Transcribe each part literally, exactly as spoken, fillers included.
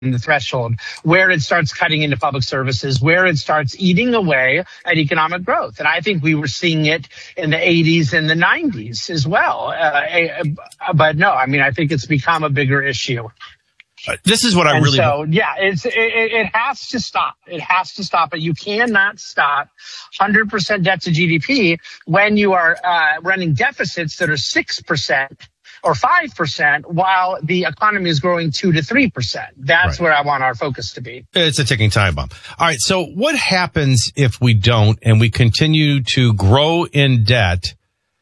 the threshold, where it starts cutting into public services, where it starts eating away at economic growth. And I think we were seeing it in the eighties and the nineties as well. Uh, but no, I mean, I think it's become a bigger issue. Uh, this is what I and really. So, yeah, it's, it, it has to stop. It has to stop. But you cannot stop one hundred percent debt to G D P when you are uh, running deficits that are six percent. Or five percent while the economy is growing two to three percent. That's right. Where I want our focus to be. It's a ticking time bomb. All right. So what happens if we don't and we continue to grow in debt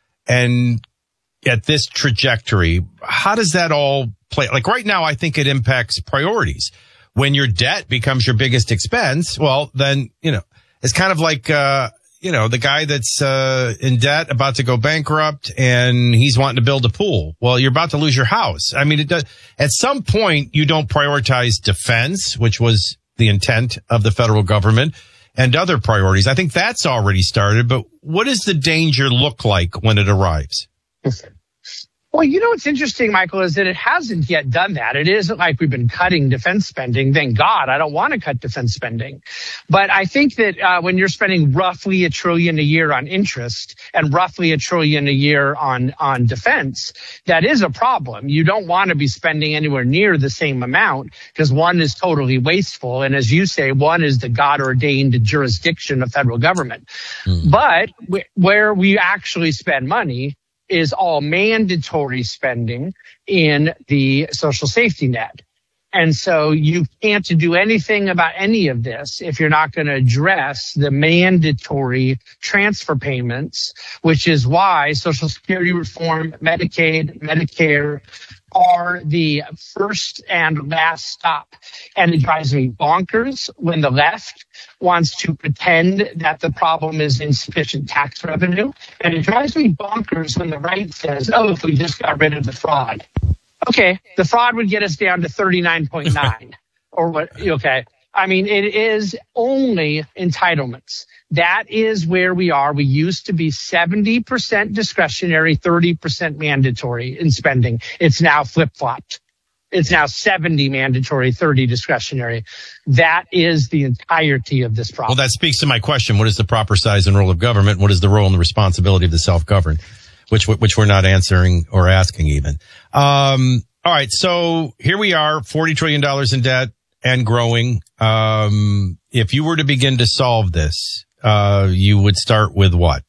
and at this trajectory? How does that all play? Like right now, I think it impacts priorities. When your debt becomes your biggest expense, well, then, you know, it's kind of like, uh, you know, the guy that's uh in debt, about to go bankrupt, and he's wanting to build a pool. Well, you're about to lose your house. I mean, it does, at some point, you don't prioritize defense, which was the intent of the federal government, and other priorities. I think that's already started, but what does the danger look like when it arrives? Well, you know what's interesting, Michael, is that it hasn't yet done that. It isn't like we've been cutting defense spending. Thank God, I don't want to cut defense spending. But I think that uh, when you're spending roughly a trillion a year on interest and roughly a trillion a year on, on defense, that is a problem. You don't want to be spending anywhere near the same amount because one is totally wasteful. And as you say, one is the God-ordained jurisdiction of federal government. Mm. But w- where we actually spend money is all mandatory spending in the social safety net. And so you can't do anything about any of this if you're not going to address the mandatory transfer payments, which is why Social Security reform, Medicaid, Medicare are the first and last stop. And it drives me bonkers when the left wants to pretend that the problem is insufficient tax revenue. And it drives me bonkers when the right says, oh, if we just got rid of the fraud. Okay, the fraud would get us down to thirty-nine point nine or what? Okay. I mean, it is only entitlements. That is where we are. We used to be seventy percent discretionary, thirty percent mandatory in spending. It's now flip-flopped. It's now seventy mandatory, thirty discretionary. That is the entirety of this problem. Well, that speaks to my question. What is the proper size and role of government? What is the role and the responsibility of the self-governed? Which, which we're not answering or asking even. Um, all right. So here we are, forty trillion dollars in debt and growing. Um, if you were to begin to solve this, uh, you would start with what?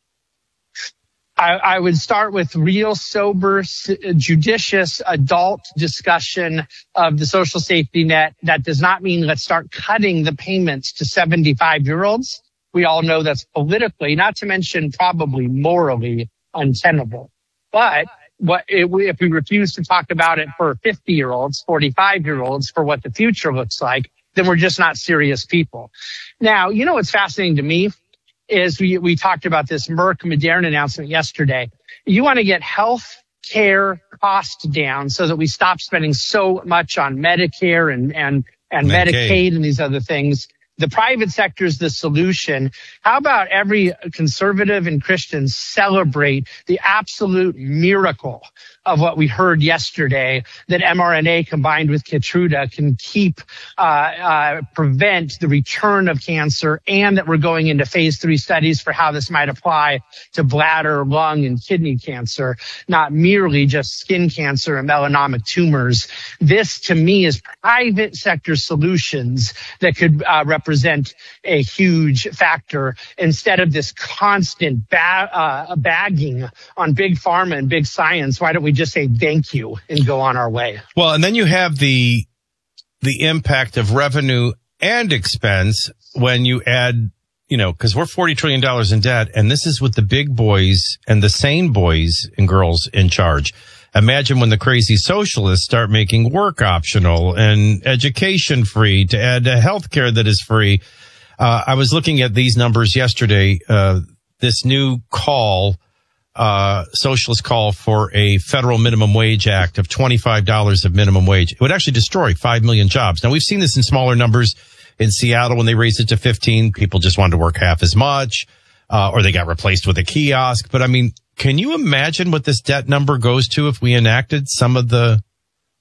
I, I would start with real, sober, judicious, adult discussion of the social safety net. That does not mean let's start cutting the payments to seventy-five-year-olds. We all know that's politically, not to mention probably morally, untenable. But what if we refuse to talk about it for fifty-year-olds, forty-five-year-olds, for what the future looks like, then we're just not serious people. Now, you know what's fascinating to me is we, we talked about this Merck Moderna announcement yesterday. You want to get health care costs down so that we stop spending so much on Medicare and, and, and Medicaid. Medicaid and these other things. The private sector is the solution. How about every conservative and Christian celebrate the absolute miracle of what we heard yesterday, that mRNA combined with Keytruda can keep, uh, uh, prevent the return of cancer, and that we're going into phase three studies for how this might apply to bladder, lung, and kidney cancer, not merely just skin cancer and melanoma tumors. This, to me, is private sector solutions that could uh, represent a huge factor instead of this constant ba- uh, bagging on big pharma and big science. Why don't we just say thank you and go on our way? Well, and then you have the the impact of revenue and expense when you add, you know, because we're forty trillion dollars in debt, and this is with the big boys and the sane boys and girls in charge. Imagine when the crazy socialists start making work optional and education free to add to healthcare that is free. Uh, I was looking at these numbers yesterday. Uh, this new call, uh, socialist call for a federal minimum wage act of twenty-five dollars of minimum wage. It would actually destroy five million jobs. Now, we've seen this in smaller numbers in Seattle when they raised it to fifteen. People just wanted to work half as much, uh, or they got replaced with a kiosk. But I mean, can you imagine what this debt number goes to if we enacted some of the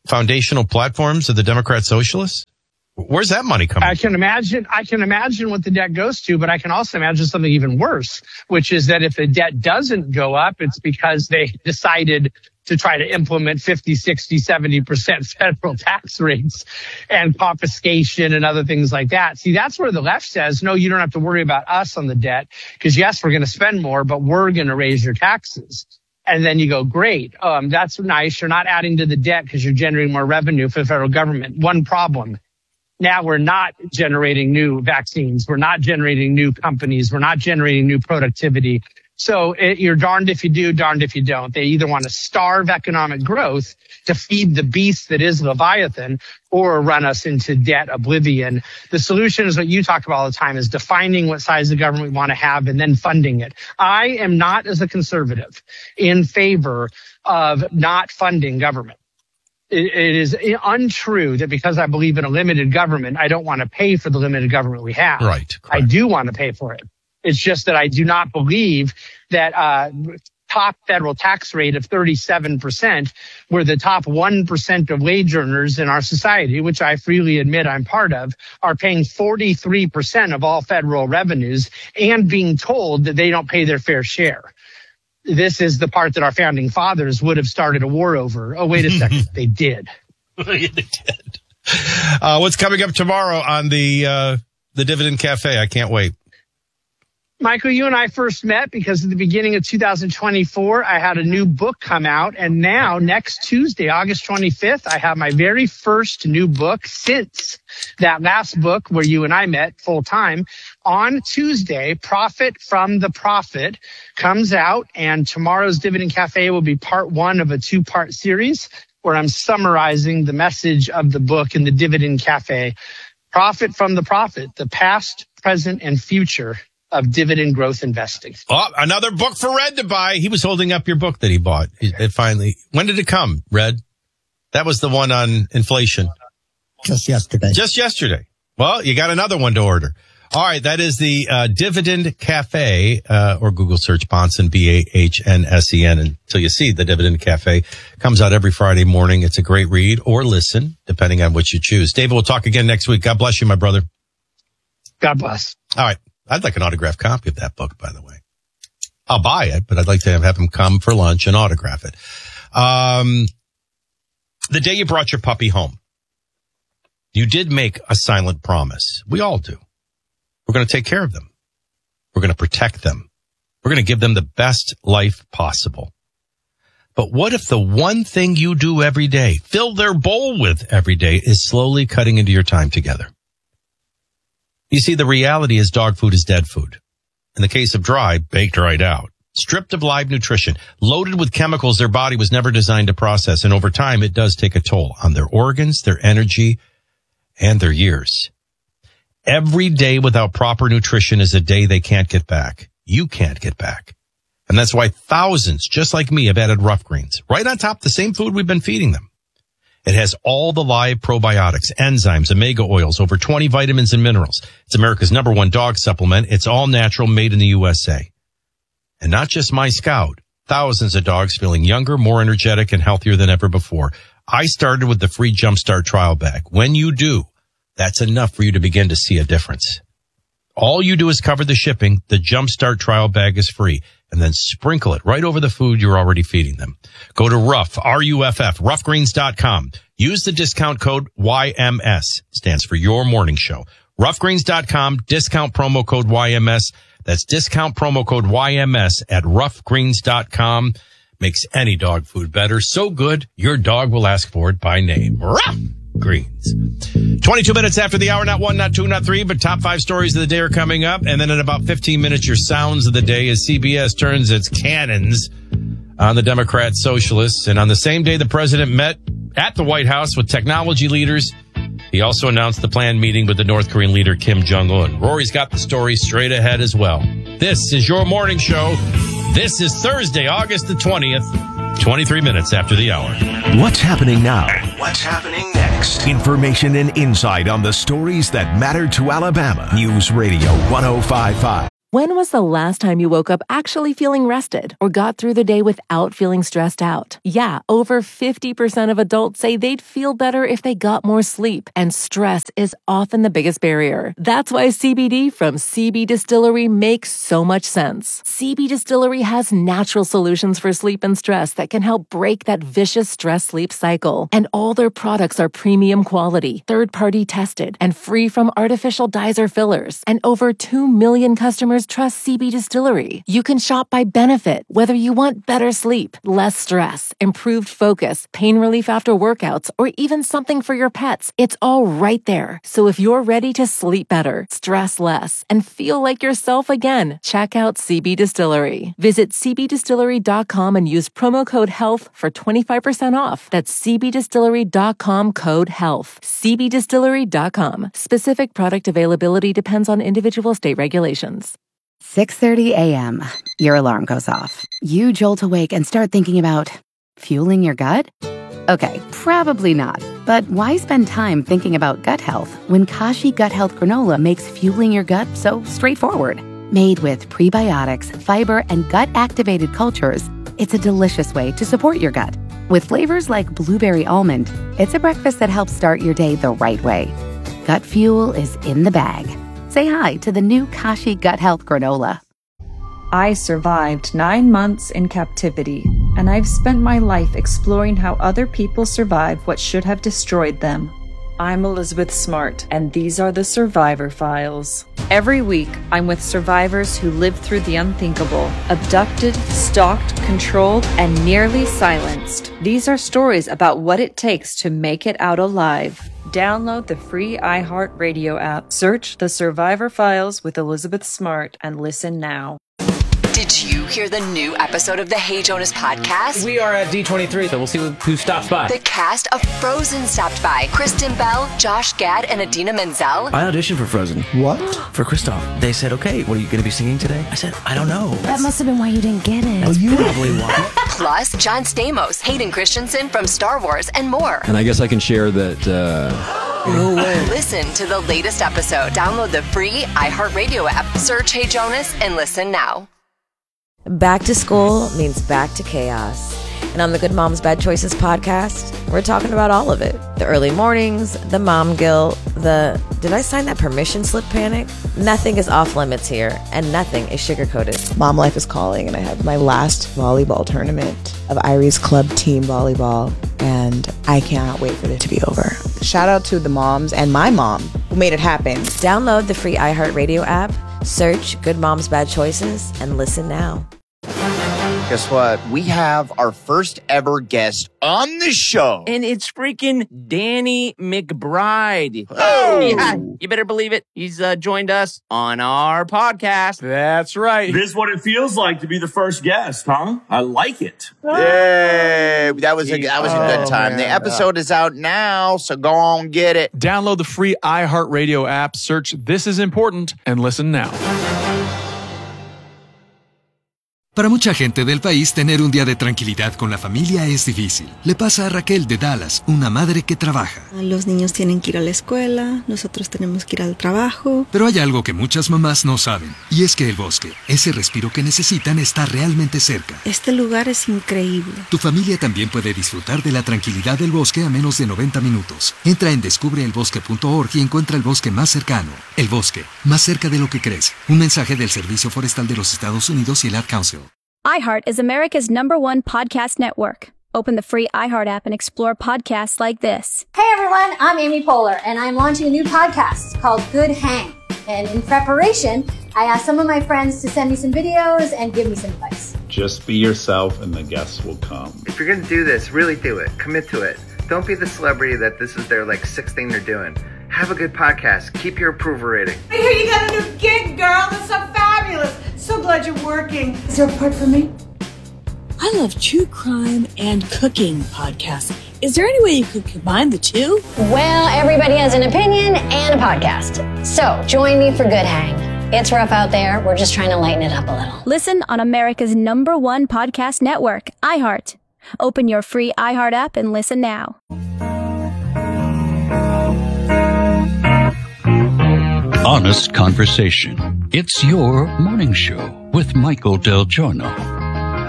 foundational platforms of the Democrat Socialists? Where's that money coming? I can imagine, I can imagine what the debt goes to, but I can also imagine something even worse, which is that if the debt doesn't go up, it's because they decided to try to implement fifty, sixty, seventy percent federal tax rates and confiscation and other things like that. See, that's where the left says, no, you don't have to worry about us on the debt because yes, we're going to spend more, but we're going to raise your taxes. And then you go, great. Um, that's nice. You're not adding to the debt because you're generating more revenue for the federal government. One problem. Now we're not generating new vaccines. We're not generating new companies. We're not generating new productivity. So it, you're darned if you do, darned if you don't. They either want to starve economic growth to feed the beast that is Leviathan or run us into debt oblivion. The solution is what you talk about all the time, is defining what size of government we want to have and then funding it. I am not, as a conservative, in favor of not funding government. It, it is untrue that because I believe in a limited government, I don't want to pay for the limited government we have. Right. Correct. I do want to pay for it. It's just that I do not believe that uh top federal tax rate of thirty-seven percent, where the top one percent of wage earners in our society, which I freely admit I'm part of, are paying forty-three percent of all federal revenues and being told that they don't pay their fair share. This is the part that our founding fathers would have started a war over. Oh, wait a second. They did. They did. Uh, what's coming up tomorrow on the uh the Dividend Cafe? I can't wait. Michael, you and I first met because at the beginning of two thousand twenty-four, I had a new book come out. And now next Tuesday, August twenty-fifth, I have my very first new book since that last book where you and I met full time. On Tuesday, Profit from the Profit comes out, and tomorrow's Dividend Cafe will be part one of a two-part series where I'm summarizing the message of the book in the Dividend Cafe. Profit from the Profit, the past, present, and future of dividend growth investing. Oh, another book for Red to buy. He was holding up your book that he bought. It, it finally, when did it come, Red? That was the one on inflation. Just yesterday. Just yesterday. Well, you got another one to order. All right. That is the uh, Dividend Cafe, uh, or Google search Bahnsen, B A H N S E N, until you see the Dividend Cafe. Comes out every Friday morning. It's a great read or listen, depending on what you choose. David, we'll talk again next week. God bless you, my brother. God bless. All right. I'd like an autographed copy of that book, by the way. I'll buy it, but I'd like to have, have him come for lunch and autograph it. Um, the day you brought your puppy home, you did make a silent promise. We all do. We're going to take care of them. We're going to protect them. We're going to give them the best life possible. But what if the one thing you do every day, fill their bowl with every day, is slowly cutting into your time together? You see, the reality is dog food is dead food. In the case of Dry, baked right out. Stripped of live nutrition, loaded with chemicals their body was never designed to process. And over time, it does take a toll on their organs, their energy, and their years. Every day without proper nutrition is a day they can't get back. You can't get back. And that's why thousands, just like me, have added Rough Greens, right on top of the same food we've been feeding them. It has all the live probiotics, enzymes, omega oils, over twenty vitamins and minerals. It's America's number one dog supplement. It's all natural, made in the U S A. And not just my Scout. Thousands of dogs feeling younger, more energetic, and healthier than ever before. I started with the free Jumpstart trial bag. When you do, that's enough for you to begin to see a difference. All you do is cover the shipping. The Jumpstart trial bag is free. And then sprinkle it right over the food you're already feeding them. Go to Ruff, R U F F, rough greens dot com. Use the discount code Y M S, stands for Your Morning Show. rough greens dot com, discount promo code Y M S. That's discount promo code Y M S at rough greens dot com. Makes any dog food better. So good, your dog will ask for it by name. Ruff Greens. twenty-two minutes after the hour, not one, not two, not three, but top five stories of the day are coming up. And then in about fifteen minutes, your sounds of the day as C B S turns its cannons on the Democrat Socialists. And on the same day the president met at the White House with technology leaders, he also announced the planned meeting with the North Korean leader Kim Jong-un. Rory's got the story straight ahead as well. This is Your Morning Show. This is Thursday, August the twentieth, twenty-three minutes after the hour. What's happening now? And what's happening next? Information and insight on the stories that matter to Alabama. News Radio one oh five point five. When was the last time you woke up actually feeling rested or got through the day without feeling stressed out? Yeah, over fifty percent of adults say they'd feel better if they got more sleep, and stress is often the biggest barrier. That's why C B D from C B Distillery makes so much sense. C B Distillery has natural solutions for sleep and stress that can help break that vicious stress-sleep cycle. And all their products are premium quality, third-party tested, and free from artificial dyes or fillers. And over two million customers trust C B Distillery. You can shop by benefit, whether you want better sleep, less stress, improved focus, pain relief after workouts, or even something for your pets. It's all right there. So if you're ready to sleep better, stress less, and feel like yourself again, check out C B Distillery. Visit c b distillery dot com and use promo code HEALTH for twenty-five percent off. That's c b distillery dot com code HEALTH. c b distillery dot com. Specific product availability depends on individual state regulations. six thirty a.m. Your alarm goes off. You jolt awake and start thinking about fueling your gut? Okay, probably not. But why spend time thinking about gut health when Kashi Gut Health Granola makes fueling your gut so straightforward? Made with prebiotics, fiber, and gut-activated cultures, it's a delicious way to support your gut. With flavors like blueberry almond, it's a breakfast that helps start your day the right way. Gut fuel is in the bag. Say hi to the new Kashi Gut Health Granola. I survived nine months in captivity, and I've spent my life exploring how other people survive what should have destroyed them. I'm Elizabeth Smart, and these are the Survivor Files. Every week, I'm with survivors who lived through the unthinkable, abducted, stalked, controlled, and nearly silenced. These are stories about what it takes to make it out alive. Download the free iHeartRadio app, search The Survivor Files with Elizabeth Smart, and listen now. Did you hear the new episode of the Hey Jonas podcast? We are at D twenty-three, so we'll see who stops by. The cast of Frozen stopped by. Kristen Bell, Josh Gad, and Idina Menzel. I auditioned for Frozen. What? For Kristoff. They said, okay, what are you going to be singing today? I said, I don't know. That must have been why you didn't get it. That's you probably why. Plus, John Stamos, Hayden Christensen from Star Wars, and more. And I guess I can share that, uh... No way. Listen to the latest episode. Download the free iHeartRadio app. Search Hey Jonas and listen now. Back to school means back to chaos. And on the Good Moms Bad Choices podcast, we're talking about all of it. The early mornings, the mom guilt, the did I sign that permission slip panic? Nothing is off limits here, and nothing is sugar-coated. Mom life is calling, and I have my last volleyball tournament of Irie's club team volleyball, and I cannot wait for it to be over. Shout out to the moms and my mom who made it happen. Download the free iHeartRadio app, search Good Moms Bad Choices, and listen now. Guess what? We have our first ever guest on the show. And it's freaking Danny McBride. Oh! Yeah, you better believe it. He's uh, joined us on our podcast. That's right. This is what it feels like to be the first guest, huh? I like it. Yay! That was a, that was a good time. Oh, the episode is out now, so go on, get it. Download the free iHeartRadio app, search This Is Important, and listen now. Para mucha gente del país, tener un día de tranquilidad con la familia es difícil. Le pasa a Raquel de Dallas, una madre que trabaja. Los niños tienen que ir a la escuela, nosotros tenemos que ir al trabajo. Pero hay algo que muchas mamás no saben, y es que el bosque, ese respiro que necesitan, está realmente cerca. Este lugar es increíble. Tu familia también puede disfrutar de la tranquilidad del bosque a menos de noventa minutos. Entra en descubre el bosque punto org y encuentra el bosque más cercano. El bosque, más cerca de lo que crees. Un mensaje del Servicio Forestal de los Estados Unidos y el Ad Council. iHeart is America's number one podcast network. Open the free iHeart app and explore podcasts like this. Hey everyone, I'm Amy Poehler, and I'm launching a new podcast called Good Hang. And in preparation, I asked some of my friends to send me some videos and give me some advice. Just be yourself and the guests will come. If you're going to do this, really do it. Commit to it. Don't be the celebrity that this is their like sixth thing they're doing. Have a good podcast. Keep your approval rating. I hear you got a new gig, girl. That's so fabulous. So glad you're working. Is there a part for me? I love true crime and cooking podcasts. Is there any way you could combine the two? Well, everybody has an opinion and a podcast. So join me for Good Hang. It's rough out there. We're just trying to lighten it up a little. Listen on America's number one podcast network, iHeart. Open your free iHeart app and listen now. Honest conversation. It's your morning show with Michael Del Giorno.